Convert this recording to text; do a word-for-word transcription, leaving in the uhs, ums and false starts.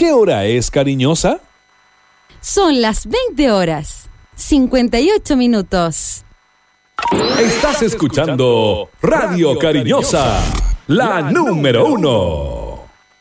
¿Qué hora es, cariñosa? Son las veinte horas, cincuenta y ocho minutos. Estás escuchando Radio Cariñosa, la número uno.